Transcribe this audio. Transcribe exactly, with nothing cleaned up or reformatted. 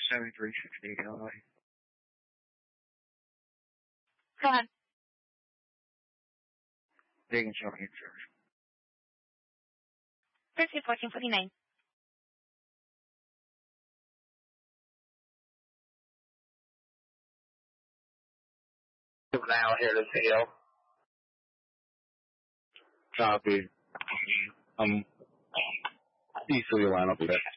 seventy-three sixty-eight L A. Go ahead. Vegan Shark Service. Fifty fourteen forty nine. Now here to C L. Copy. Um, easterly line up there.